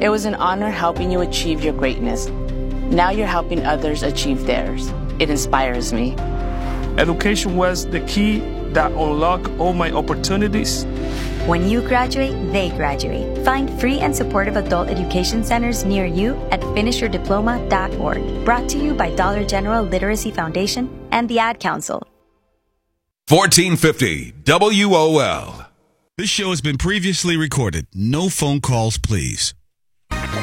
It was an honor helping you achieve your greatness. Now you're helping others achieve theirs. It inspires me. Education was the key that unlocked all my opportunities. When you graduate, they graduate. Find free and supportive adult education centers near you at finishyourdiploma.org. Brought to you by Dollar General Literacy Foundation and the Ad Council. 1450 WOL. This show has been previously recorded. No phone calls, please.